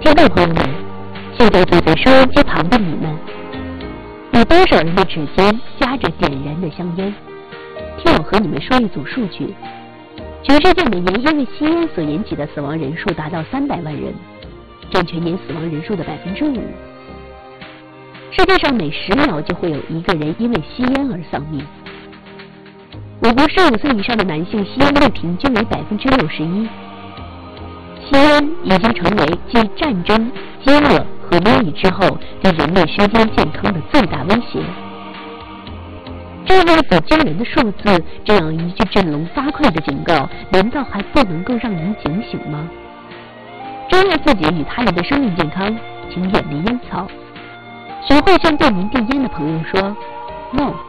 听众朋友们，现在坐在收音机旁的你们，有多少人的指尖夹着点燃的香烟？听我和你们说一组数据：全世界每年因为吸烟所引起的死亡人数达到300万人，占全年死亡人数的5%。世界上每10秒就会有1个人因为吸烟而丧命。我国15岁以上的男性吸烟率平均为61%。吸烟已经成为继战争、饥饿和瘟疫之后对人类身心健康的最大威胁。这样如此惊人的数字，这样一句振聋发聩的警告，难道还不能够让您警醒吗？珍爱自己与他人的生命健康，请远离烟草。学会向对您递烟的朋友说 “No”。